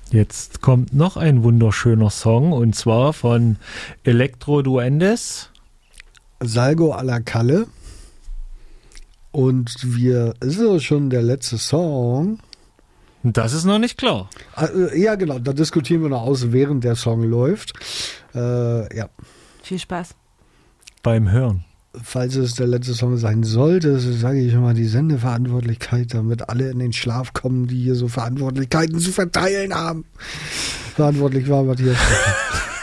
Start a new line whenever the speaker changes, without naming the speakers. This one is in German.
Jetzt kommt noch ein wunderschöner Song und zwar von Electro Duendes.
Salgo à la Calle. Und ist ja schon der letzte Song.
Das ist noch nicht klar.
Ja, genau, da diskutieren wir noch aus, während der Song läuft. Ja.
Viel Spaß.
Beim Hören.
Falls es der letzte Song sein sollte, sage ich immer die Sendeverantwortlichkeit, damit alle in den Schlaf kommen, die hier so Verantwortlichkeiten zu verteilen haben. Verantwortlich war Matthias.